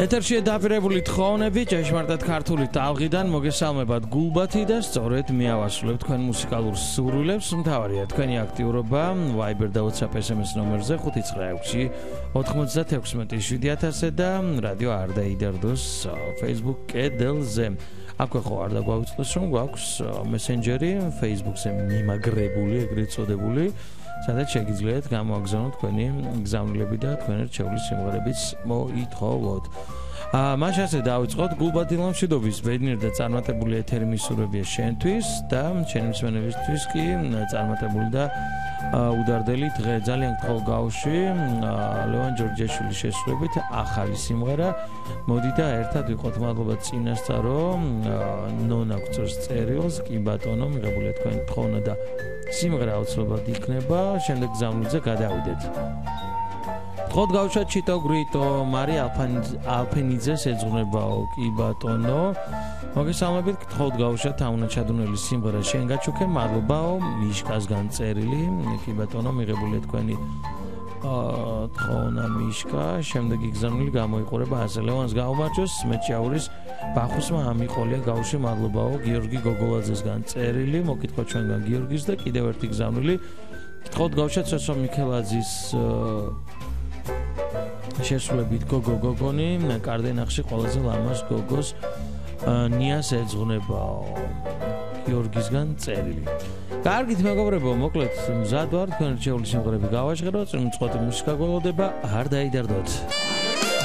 ეთერშია დაპირებული თხოვნები ჭეშმარიტად ქართული ტალღიდან მოგესალმებათ გულბათი და სწორედ მე ავასრულებ თქვენ მუსიკალურ სურვილებს. მთავარია თქვენი აქტიურობა Viber და WhatsApp SMS ნომერზე 596 96 7000 და რადიო არ დაიდარდოს Facebook კედელზე. აქვე ხო არ დაგვაუწყდეს რომ გვაქვს მესენჯერი Facebook-ზე მიმაგრებული, ეგრეთ წოდებული, სადაც შეგიძლიათ გამოაგზავნოთ თქვენი გზავნილები და თქვენი რჩეული სიმღერებიც მოითხოვოთ. მაშ ასე დავიწყოთ გულბათილო მშვიდობის ბედნიერ და წარმატებული ეთერი მისურვებია შენთვის და ჩემი მსმენელებისთვის კი წარმატებული და უდარდელი დღე. ძალიან გთხოვ გავში ლევან ჯორჯიაშვილის შესრულებით ახალი სიმღერა. მოდი და ერთად ვიყოთ. მადლობა წინასწარო ნონა გწევს წერილს, კი ბატონო, მიღებულია თქვენი თხოვნა და სიმღერა აუცილებლად იქნება. შემდეგ გზავნილზე გადავიდეთ. ხოდ გავშვა ჩიტო გრიტო მარი ალფენიძეს ეძღვნებაო, კი ბატონო. მოგესალმებით, ხოდ გავშვა თაუნაჩადუნელი სიმღერა შენ გაჩუქე, მადლობაო მიშკასგან წერილი, კი ბატონო, მიღებულია თქვენი თხოვნა მიშკა. შემდეგ იგზავნილი გამოიყურება ასე ლევანს გაუმარჯოს, მეჩიაურის ბახუსმა ამიყოლია გავში, მადლობაო გიორგი გოგოლაძესგან წერილი, მოკითხვა ჩვენგან გიორგის და კიდევ ერთი გზავნილი. ხოდ გავშვა ცესო მიქელაძის შესრულებით გოგო გოგონი, კარდენახში ყველაზე ლამაზ გოგოს ნიას ეძღვნებაო, გიორგისგან წერილი. კარგით მეგობრებო, მოკლედ მზად ვარ თქვენ რჩეული სიმღერები გავაჟღეროთ, წინ უწყოთი მუსიკა გველოდება, არ დაიდარდოთ.